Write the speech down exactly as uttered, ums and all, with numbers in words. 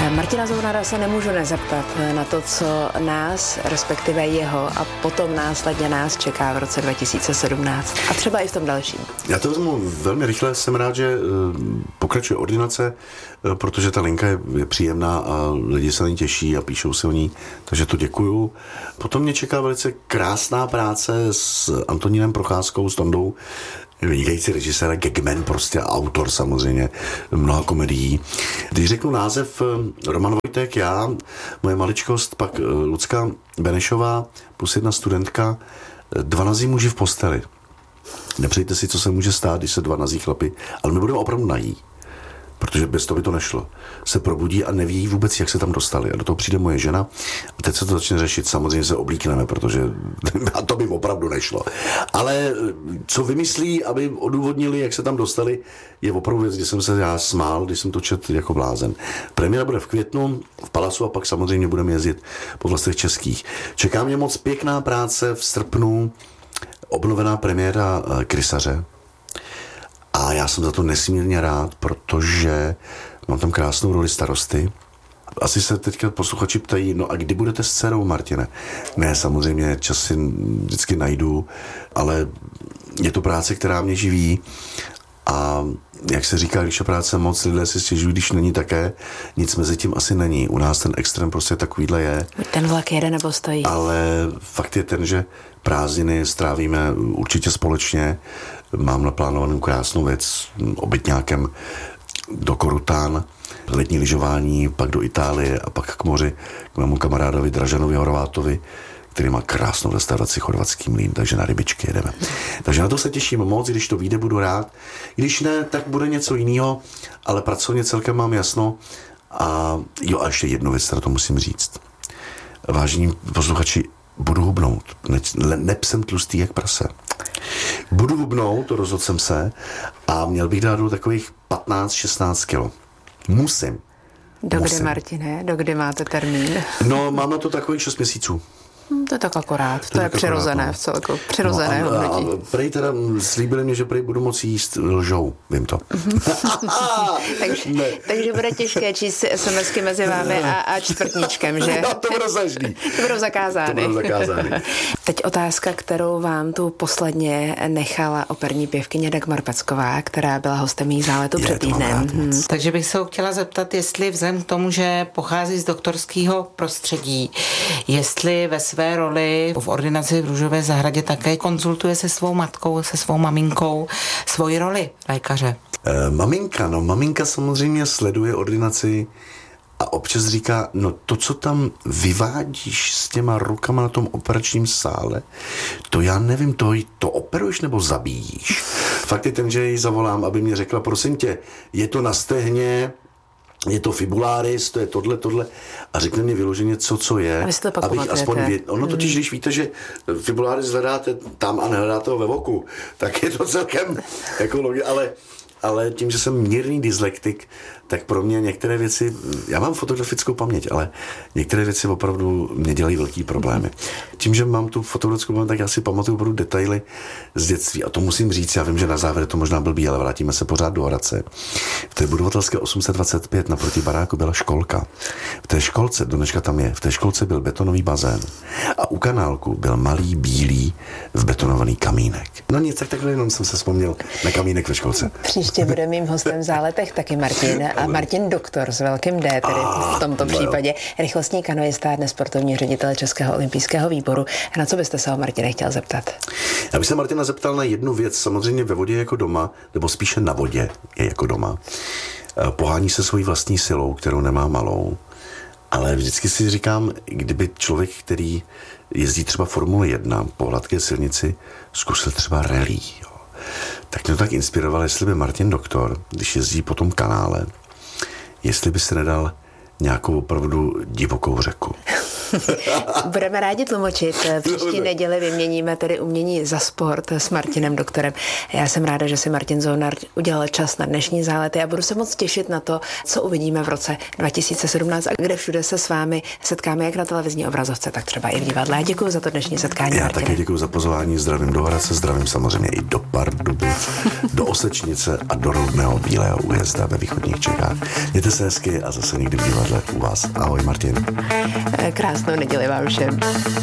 Martina Zounara se nemůžu nezeptat na to, co nás, respektive jeho a potom následně nás čeká v roce dva tisíce sedmnáct a třeba i v tom dalším. Já to vezmu velmi rychle, jsem rád, že pokračuje ordinace, protože ta linka je příjemná a lidi se na ní těší a píšou si o ní, takže to děkuju. Potom mě čeká velice krásná práce s Antonínem Procházkou, s Tondou, vynikající režisér, gagman, prostě autor samozřejmě mnoha komedií. Když řeknu název Roman Vojtek, já, moje maličkost, pak Lucka Benešová plus jedna studentka, dva nazí muži v posteli. Nepřejte si, co se může stát, když se dva nazí chlapi, ale my budeme opravdu nají, protože bez toho by to nešlo. Se probudí a neví vůbec, jak se tam dostali. A do toho přijde moje žena a teď se to začne řešit. Samozřejmě se oblíkneme, protože a to by opravdu nešlo. Ale co vymyslí, aby odůvodnili, jak se tam dostali, je opravdu věc, kdy jsem se já smál, když jsem to četl jako blázen. Premiéra bude v květnu v Palasu a pak samozřejmě budeme jezdit po vlastech českých. Čeká mě moc pěkná práce v srpnu, obnovená premiéra Krysaře. A já jsem za to nesmírně rád, protože mám tam krásnou roli starosty. Asi se teďka posluchači ptají, no a kdy budete s dcerou, Martine? Ne, samozřejmě čas si vždycky najdu, ale je to práce, která mě živí a jak se říká, když je práce moc, lidé si stěžují, když není také, nic mezi tím asi není. U nás ten extrém prostě takovýhle je. Ten vlak jede nebo stojí. Ale fakt je ten, že prázdniny strávíme určitě společně. Mám naplánovanou krásnou věc, obytňákem do Korután, letní lyžování, pak do Itálie a pak k moři, k mému kamarádovi Dražanovi Horvátovi, který má krásnou restauraci Chorvatský mlýn, takže na rybičky jedeme. Takže na to se těším moc, když to vyjde, budu rád. Když ne, tak bude něco jiného, ale pracovně celkem mám jasno. A jo, a ještě jednu věc, to musím říct. Vážení posluchači, budu hubnout. Ne, neb jsem tlustý jak prase. Budu hubnout, to rozhodl jsem se, a měl bych dát do takových patnáct šestnáct kilo. Musím. Dokdy, Musím. Martine? Dokdy máte termín? No, mám na to takových šest měsíců. Hmm, to je tak akorát. To, to je přirozené, no. v celku. Přirozené no, hodnotí. A, a prej teda slíbili mě, že prej budu moci jíst lžou. Vím to. takže, takže bude těžké číst si SMSky mezi vámi a, a čtvrtníčkem, že? No, to budou zažný. To budou zakázány. To budou zakázány. Teď otázka, kterou vám tu posledně nechala operní pěvkyně Dagmar Pecková, která byla hostem jí záletu před týdnem. Hmm. Takže bych se ho chtěla zeptat, jestli vzhledem k tomu, že pochází z doktorského prostředí, jestli ve své roli v ordinaci v Růžové zahradě také konzultuje se svou matkou, se svou maminkou svoji roli lékaře. E, maminka, no maminka samozřejmě sleduje ordinaci a občas říká, no to, co tam vyvádíš s těma rukama na tom operačním sále, to já nevím, to, to operuješ nebo zabíjíš. Fakt je ten, že ji zavolám, aby mě řekla, prosím tě, je to na stehně, je to fibularis, to je tohle, tohle a řekne mi vyloženě, co, co je, abych aspoň věděl. Ono totiž, když víte, že fibularis hledáte tam a nehledáte ho ve voku, tak je to celkem jako logické, ale ale tím, že jsem mírný dyslektik, tak pro mě některé věci, já mám fotografickou paměť, ale některé věci opravdu mě dělají velký problémy. Tím, že mám tu fotografickou paměť, tak já si pamatuju opravdu detaily z dětství. A to musím říct, já vím, že na závěr to možná blbý, ale vrátíme se pořád do Hradce. V té budovatelské osm set dvacet pět naproti baráku byla školka. V té školce, do dneška tam je, v té školce byl betonový bazén a u kanálku byl malý bílý vbetonovaný kamínek. No nic, tak takhle jenom jsem se vzpomněl na kamínek ve školce. Příště bude mým hostem v záletech taky Martin a Martin Doktor s velkým D, tedy v tomto případě. Rychlostní kanoista, dnes sportovní ředitel Českého olympijského výboru. A na co byste se ho, Martine, chtěl zeptat? Já bych se Martina zeptal na jednu věc. Samozřejmě ve vodě jako doma, nebo spíše na vodě je jako doma. Pohání se svojí vlastní silou, kterou nemá malou. Ale vždycky si říkám, kdyby člověk, který jezdí třeba Formule jedna po hladké silnici, zkusil třeba rally, jo. Tak mě to tak inspiroval, jestli by Martin Doktor, když jezdí po tom kanále, jestli by se nedal nějakou opravdu divokou řeku. Budeme rádi tlumočit. Příští neděli vyměníme tedy umění za sport s Martinem Doktorem. Já jsem ráda, že si Martin Zohnar udělal čas na dnešní zálety a budu se moc těšit na to, co uvidíme v roce dva tisíce sedmnáct a kde všude se s vámi setkáme, jak na televizní obrazovce, tak třeba i v divadle. A děkuji za to dnešní setkání. Já Martine. také děkuji za pozvání, zdravím do Hradce, zdravím samozřejmě i do Pardubic, do Osečnice a do rodného Bílého Újezda ve východních Čechách. Mějte se hezky a zase někdy v divadle u vás. Ahoj, Martin. Krásnou neděli vám všem.